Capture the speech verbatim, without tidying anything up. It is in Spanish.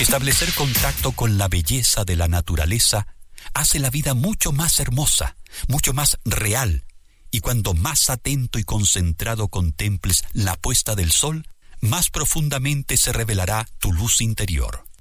Establecer contacto con la belleza de la naturaleza hace la vida mucho más hermosa, mucho más real, y cuando más atento y concentrado contemples la puesta del sol, más profundamente se revelará tu luz interior.